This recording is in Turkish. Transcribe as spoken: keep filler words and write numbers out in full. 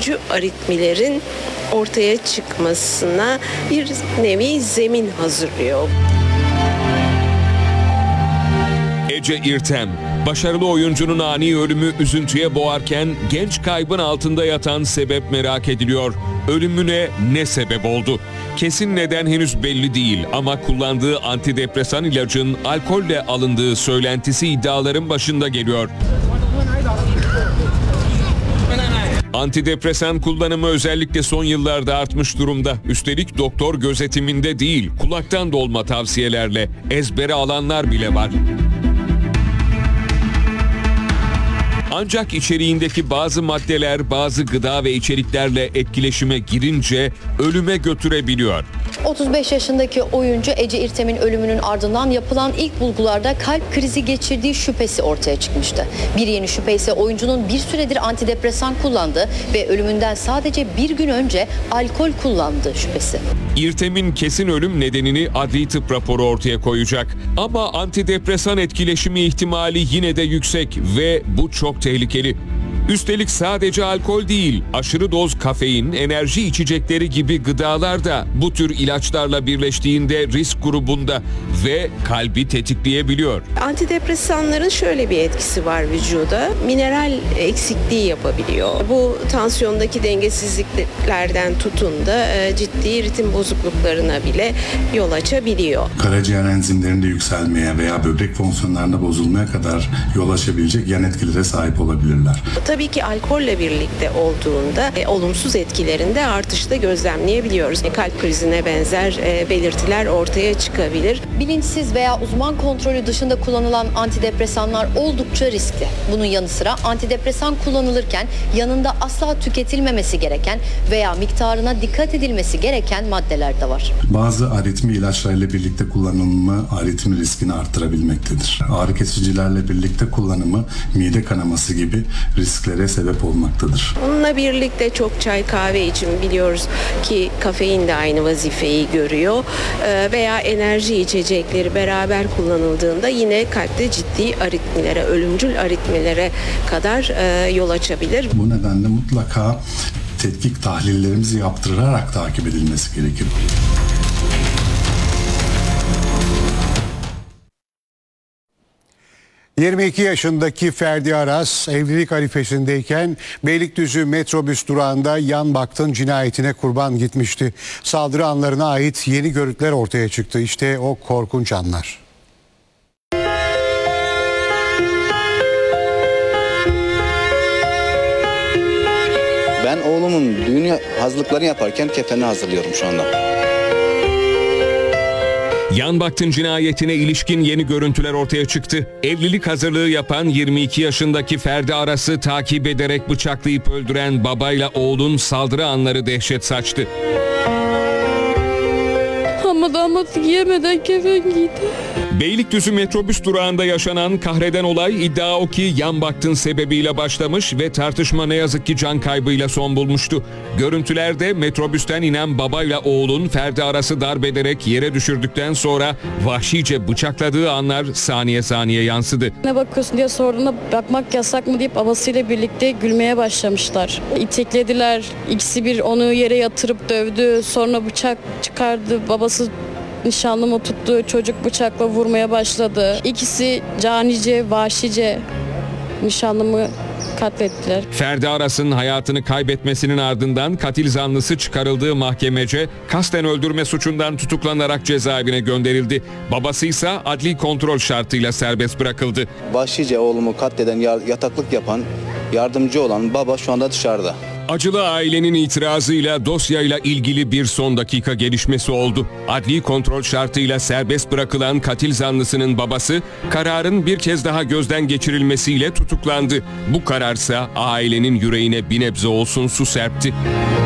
ölümcül aritmilerin ortaya çıkmasına bir nevi zemin hazırlıyor. Ece İrtem, başarılı oyuncunun ani ölümü üzüntüye boğarken genç kaybın altında yatan sebep merak ediliyor. Ölümüne ne sebep oldu? Kesin neden henüz belli değil ama kullandığı antidepresan ilacın alkolle alındığı söylentisi iddiaların başında geliyor. Antidepresan kullanımı özellikle son yıllarda artmış durumda. Üstelik doktor gözetiminde değil, kulaktan dolma tavsiyelerle ezbere alanlar bile var. Ancak içeriğindeki bazı maddeler bazı gıda ve içeriklerle etkileşime girince ölüme götürebiliyor. otuz beş yaşındaki oyuncu Ece İrtem'in ölümünün ardından yapılan ilk bulgularda kalp krizi geçirdiği şüphesi ortaya çıkmıştı. Bir yeni şüphe ise oyuncunun bir süredir antidepresan kullandığı ve ölümünden sadece bir gün önce alkol kullandığı şüphesi. İrtem'in kesin ölüm nedenini adli tıp raporu ortaya koyacak. Ama antidepresan etkileşimi ihtimali yine de yüksek ve bu çok tehlikeli. Üstelik sadece alkol değil, aşırı doz kafein, enerji içecekleri gibi gıdalar da bu tür ilaçlarla birleştiğinde risk grubunda ve kalbi tetikleyebiliyor. Antidepresanların şöyle bir etkisi var vücuda. Mineral eksikliği yapabiliyor. Bu tansiyondaki dengesizliklerden tutun da ciddi ritim bozukluklarına bile yol açabiliyor. Karaciğer enzimlerinde yükselmeye veya böbrek fonksiyonlarında bozulmaya kadar yol açabilecek yan etkilere sahip olabilirler. Tabii ki alkolle birlikte olduğunda e, olumsuz etkilerinde artışta gözlemleyebiliyoruz. E, kalp krizine benzer e, belirtiler ortaya çıkabilir. Bilinçsiz veya uzman kontrolü dışında kullanılan antidepresanlar oldukça riskli. Bunun yanı sıra antidepresan kullanılırken yanında asla tüketilmemesi gereken veya miktarına dikkat edilmesi gereken maddeler de var. Bazı aritmi ilaçlarıyla birlikte kullanımı aritmi riskini arttırabilmektedir. Ağrı kesicilerle birlikte kullanımı mide kanaması gibi risklere sebep olmaktadır. Bununla birlikte çok çay kahve için biliyoruz ki kafein de aynı vazifeyi görüyor ee, veya enerji içecekleri beraber kullanıldığında yine kalpte ciddi aritmilere, ölümcül aritmilere kadar e, yol açabilir. Bu nedenle mutlaka tetkik tahlillerimizi yaptırarak takip edilmesi gerekir. yirmi iki yaşındaki Ferdi Aras evlilik arifesindeyken Beylikdüzü metrobüs durağında yan baktın cinayetine kurban gitmişti. Saldırı anlarına ait yeni görüntüler ortaya çıktı. İşte o korkunç anlar. Ben oğlumun düğün hazırlıklarını yaparken kefenini hazırlıyorum şu anda. Yan baktın cinayetine ilişkin yeni görüntüler ortaya çıktı. Evlilik hazırlığı yapan yirmi iki yaşındaki Ferdi Aras'ı takip ederek bıçaklayıp öldüren babayla oğlun saldırı anları dehşet saçtı. Ama damat giyemeden kefen giydi. Beylikdüzü metrobüs durağında yaşanan kahreden olay iddia o ki yan baktın sebebiyle başlamış ve tartışma ne yazık ki can kaybıyla son bulmuştu. Görüntülerde metrobüsten inen babayla oğlun Ferdi Aras'ı darp ederek yere düşürdükten sonra vahşice bıçakladığı anlar saniye saniye yansıdı. Ne bakıyorsun diye sorduğunda bakmak yasak mı deyip babasıyla birlikte gülmeye başlamışlar. İteklediler. İkisi bir onu yere yatırıp dövdü. Sonra bıçak çıkardı. Babası nişanlımı tuttu. Çocuk bıçakla vurmaya başladı. İkisi canice, vahşice nişanlımı katlettiler. Ferdi Aras'ın hayatını kaybetmesinin ardından katil zanlısı çıkarıldığı mahkemece kasten öldürme suçundan tutuklanarak cezaevine gönderildi. Babası ise adli kontrol şartıyla serbest bırakıldı. Vahşice oğlumu katleden, yataklık yapan, yardımcı olan baba şu anda dışarıda. Acılı ailenin itirazıyla dosyayla ilgili bir son dakika gelişmesi oldu. Adli kontrol şartıyla serbest bırakılan katil zanlısının babası kararın bir kez daha gözden geçirilmesiyle tutuklandı. Bu kararsa ailenin yüreğine bir nebze olsun su serpti.